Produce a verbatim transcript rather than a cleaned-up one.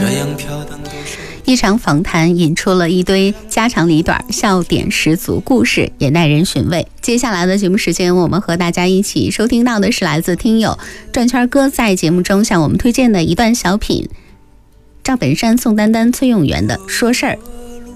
一场访谈引出了一堆家长里短，笑点十足，故事也耐人寻味。接下来的节目时间，我们和大家一起收听到的是来自听友转圈哥在节目中向我们推荐的一段小品，赵本山、宋丹丹、崔永元的说事儿。